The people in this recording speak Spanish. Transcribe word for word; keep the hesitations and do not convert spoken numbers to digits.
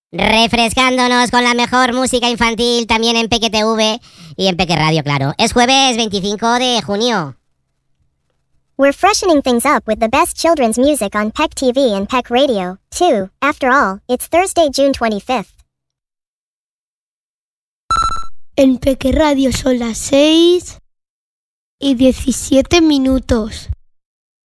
Refrescándonos con la mejor música infantil también en Peque T V y en Peque Radio, claro. Es jueves veinticinco de junio. We're freshening things up with the best children's music on Peck T V and Peck Radio, too. After all, it's Thursday, June twenty-fifth. En Peque Radio son las seis y diecisiete minutos.